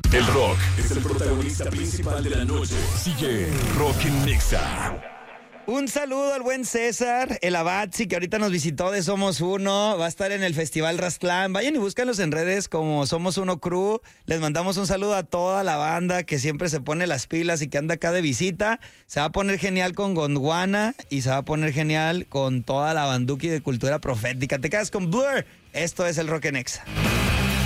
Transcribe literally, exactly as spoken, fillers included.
El rock es el protagonista principal de la noche. Sigue Rock en Nexa. Un saludo al buen César, el Abatzi, que ahorita nos visitó de Somos Uno. Va a estar en el Festival Rastlán. Vayan y búscanlos en redes como Somos Uno Crew. Les mandamos un saludo a toda la banda que siempre se pone las pilas y que anda acá de visita. Se va a poner genial con Gondwana y se va a poner genial con toda la banduki de cultura profética. Te quedas con Blur. Esto es el Rock en Nexa.